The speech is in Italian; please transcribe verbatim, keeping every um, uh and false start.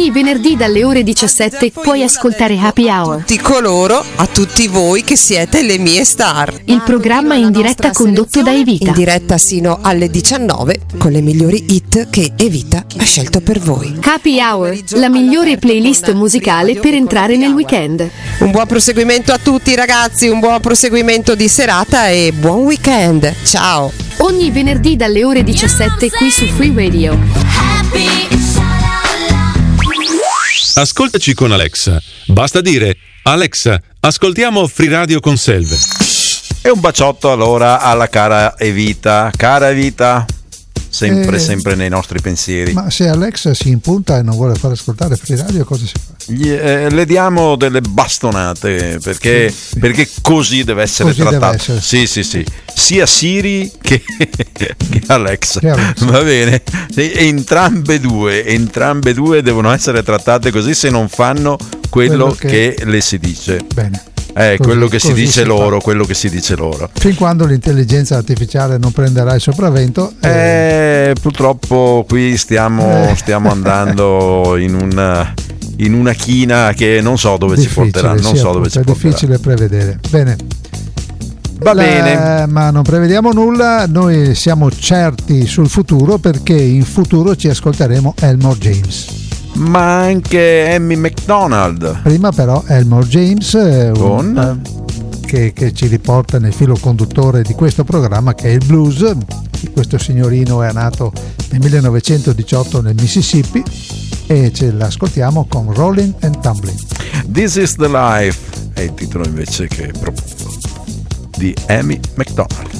Ogni venerdì dalle ore diciassette puoi ascoltare Happy Hour. Tutti coloro, a tutti voi che siete le mie star. Il programma in diretta condotto da Evita. In diretta sino alle diciannove con le migliori hit che Evita ha scelto per voi. Happy Hour, la migliore playlist musicale per entrare nel weekend. Un buon proseguimento a tutti ragazzi, un buon proseguimento di serata e buon weekend. Ciao. Ogni venerdì dalle ore diciassette qui su Free Radio. Ascoltaci con Alexa. Basta dire: Alexa, ascoltiamo Free Radio con Selve. E un baciotto allora alla cara Evita. Cara Evita, sempre Eh, sempre nei nostri pensieri. Ma se Alexa si impunta e non vuole far ascoltare Free Radio, cosa si fa? Gli- eh, le diamo delle bastonate perché, Sì, sì. perché così deve essere Così deve trattato. essere. Sì, sì, sì. Sia Siri che, che Alexa. Che Alexa. Va bene. E entrambe due, entrambe due devono essere trattate così se non fanno quello, Quello che... che- le si dice. Bene. Eh, Così- quello che si così dice si loro, fa. quello che si dice loro. Fin quando l'intelligenza artificiale non prenderà il sopravvento, eh, Eh, purtroppo qui stiamo, Eh. stiamo andando in una, in una china che non so dove ci difficile, porterà. Non sì, so appunto, dove ci è porterà. difficile prevedere. Bene. Va La- bene. Ma non prevediamo nulla, noi siamo certi sul futuro perché in futuro ci ascolteremo Elmore James. Ma anche Amy McDonald. Prima però Elmore James eh, un- Con? eh, che, che ci riporta nel filo conduttore di questo programma, che è il blues. Questo signorino è nato nel millenovecentodiciotto nel Mississippi e ce l'ascoltiamo con Rolling and Tumbling. This is the Life è il titolo invece che propongo di Amy McDonald.